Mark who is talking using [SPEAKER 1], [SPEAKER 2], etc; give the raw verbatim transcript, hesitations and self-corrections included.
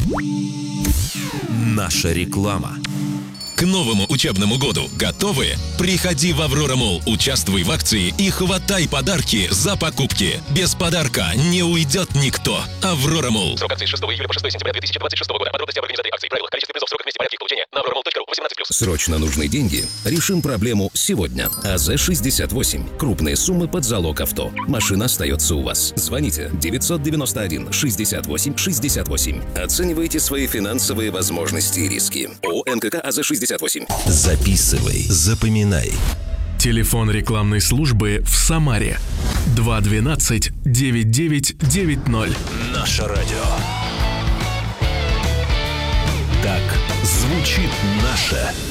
[SPEAKER 1] Наша реклама.
[SPEAKER 2] К новому учебному году готовы? Приходи в Аврора Молл, участвуй в акции и хватай подарки за покупки. Без подарка не уйдет никто. Аврора Молл.
[SPEAKER 3] Срок акции с шестого июля по шестое сентября две тысячи двадцать шестого года. Подробности об организации акций, правила, количество призов, сроках, месте, порядке их получения на аврора молл точка ру. восемнадцать плюс.
[SPEAKER 4] Срочно нужны деньги? Решим проблему сегодня. АЗ шестьдесят восемь. Крупные суммы под залог авто. Машина остается у вас. Звоните девятьсот девяносто один шестьдесят восемь шестьдесят восемь. Оценивайте свои финансовые возможности и риски. ООО НКК АЗ шестьдесят восемь.
[SPEAKER 1] Записывай, запоминай.
[SPEAKER 5] Телефон рекламной службы в Самаре. два двенадцать девять девять девять ноль.
[SPEAKER 1] Наше радио. Так звучит наше